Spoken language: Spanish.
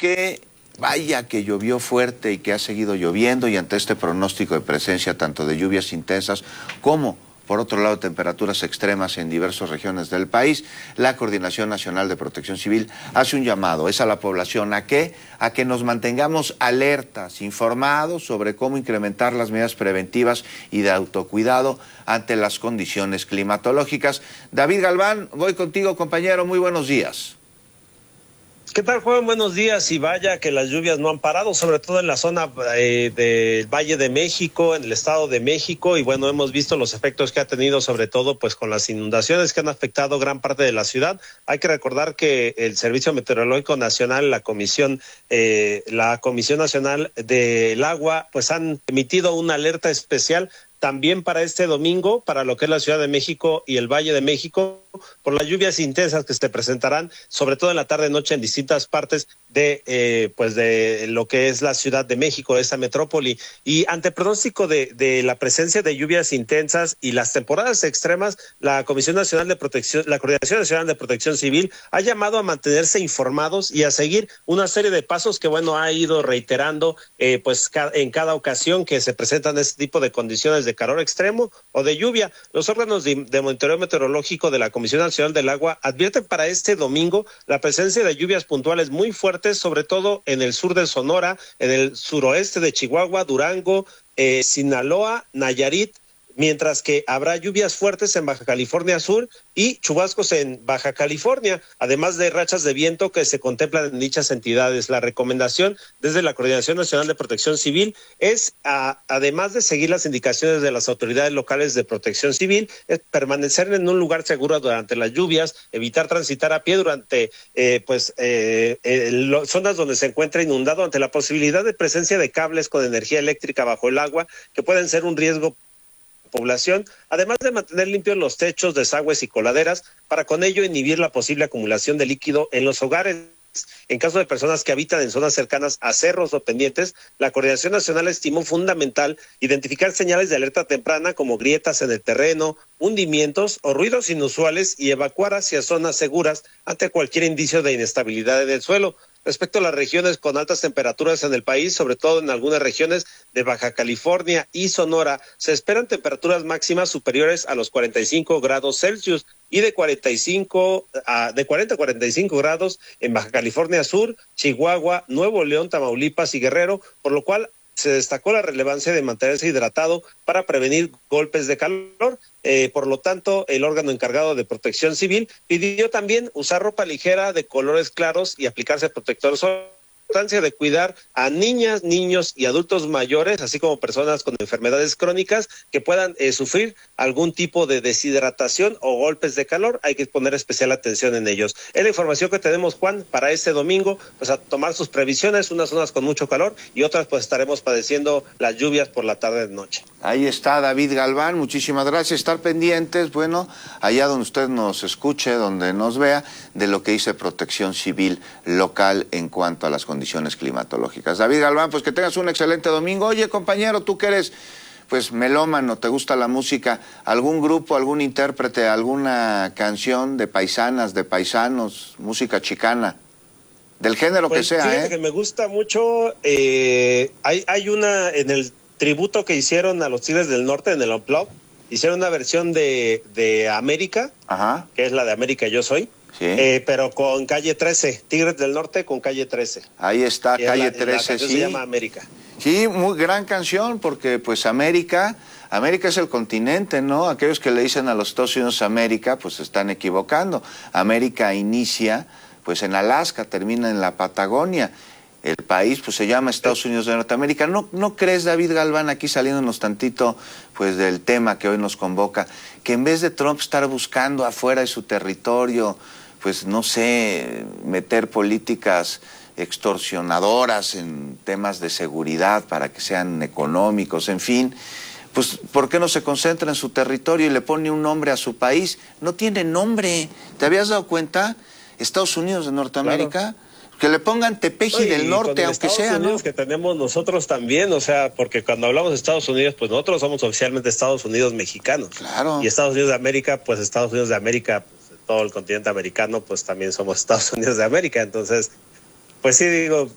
porque vaya que llovió fuerte y que ha seguido lloviendo, y ante este pronóstico de presencia tanto de lluvias intensas como, por otro lado, temperaturas extremas en diversas regiones del país, la Coordinación Nacional de Protección Civil hace un llamado, es a la población, ¿a qué? A que nos mantengamos alertas, informados sobre cómo incrementar las medidas preventivas y de autocuidado ante las condiciones climatológicas. David Galván, voy contigo, compañero, muy buenos días. ¿Qué tal, Juan? Buenos días. Y vaya que las lluvias no han parado, sobre todo en la zona del Valle de México, en el Estado de México, y bueno, hemos visto los efectos que ha tenido, sobre todo pues con las inundaciones que han afectado gran parte de la ciudad. Hay que recordar que el Servicio Meteorológico Nacional, la Comisión Nacional del Agua, pues han emitido una alerta especial también para este domingo, para lo que es la Ciudad de México y el Valle de México, por las lluvias intensas que se presentarán, sobre todo en la tarde-noche en distintas partes de lo que es la Ciudad de México, esa metrópoli. Y ante pronóstico de la presencia de lluvias intensas y las temporadas extremas, la Coordinación Nacional de Protección Civil ha llamado a mantenerse informados y a seguir una serie de pasos que, bueno, ha ido reiterando en cada ocasión que se presentan este tipo de condiciones de calor extremo o de lluvia. Los órganos de monitoreo meteorológico de la Comisión Nacional del Agua advierten para este domingo la presencia de lluvias puntuales muy fuertes, sobre todo en el sur de Sonora, en el suroeste de Chihuahua, Durango, Sinaloa, Nayarit, mientras que habrá lluvias fuertes en Baja California Sur y chubascos en Baja California, además de rachas de viento que se contemplan en dichas entidades. La recomendación desde la Coordinación Nacional de Protección Civil es, además de seguir las indicaciones de las autoridades locales de protección civil, es permanecer en un lugar seguro durante las lluvias, evitar transitar a pie durante zonas donde se encuentra inundado ante la posibilidad de presencia de cables con energía eléctrica bajo el agua, que pueden ser un riesgo población, además de mantener limpios los techos, desagües y coladeras, para con ello inhibir la posible acumulación de líquido en los hogares. En caso de personas que habitan en zonas cercanas a cerros o pendientes, la Coordinación Nacional estimó fundamental identificar señales de alerta temprana como grietas en el terreno, hundimientos o ruidos inusuales y evacuar hacia zonas seguras ante cualquier indicio de inestabilidad en el suelo. Respecto a las regiones con altas temperaturas en el país, sobre todo en algunas regiones de Baja California y Sonora, se esperan temperaturas máximas superiores a los 45 grados Celsius y de 40 a 45 grados en Baja California Sur, Chihuahua, Nuevo León, Tamaulipas y Guerrero, por lo cual se destacó la relevancia de mantenerse hidratado para prevenir golpes de calor. Por lo tanto, el órgano encargado de Protección Civil pidió también usar ropa ligera de colores claros y aplicarse protector solar. Importancia de cuidar a niñas, niños y adultos mayores, así como personas con enfermedades crónicas que puedan sufrir algún tipo de deshidratación o golpes de calor. Hay que poner especial atención en ellos. Es la información que tenemos, Juan, para este domingo, pues a tomar sus previsiones, unas zonas con mucho calor y otras pues estaremos padeciendo las lluvias por la tarde de noche. Ahí está David Galván, muchísimas gracias. Estar pendientes, bueno, allá donde usted nos escuche, donde nos vea, de lo que dice Protección Civil local en cuanto a las condiciones climatológicas. David Galván, pues que tengas un excelente domingo. Oye, compañero, tú que eres pues melómano, te gusta la música, ¿algún grupo, algún intérprete, alguna canción de paisanas, de paisanos, música chicana, del género pues, que sea? Fíjate que me gusta mucho, hay una en el tributo que hicieron a los Tigres del Norte en el Unplugged, hicieron una versión de América, ajá, que es la de América Yo Soy. Sí. Pero con Calle 13, Tigres del Norte con Calle 13. Ahí está, Calle 13, la canción sí. Se llama América. Sí, muy gran canción, porque pues América es el continente, ¿no? Aquellos que le dicen a los Estados Unidos América, pues se están equivocando. América inicia pues en Alaska, termina en la Patagonia. El país pues se llama Estados Unidos de Norteamérica. ¿No crees, David Galván, aquí saliéndonos tantito pues del tema que hoy nos convoca, que en vez de Trump estar buscando afuera de su territorio, pues no sé, meter políticas extorsionadoras en temas de seguridad para que sean económicos, en fin, pues ¿por qué no se concentra en su territorio y le pone un nombre a su país? No tiene nombre. ¿Te habías dado cuenta? Estados Unidos de Norteamérica. Claro. Que le pongan Tepeji del Norte, aunque sea, Estados Unidos, ¿no? Que tenemos nosotros también, o sea, porque cuando hablamos de Estados Unidos, pues nosotros somos oficialmente Estados Unidos mexicanos. Claro. Y Estados Unidos de América, pues Estados Unidos de América, pues, todo el continente americano, pues también somos Estados Unidos de América. Entonces, pues sí, digo,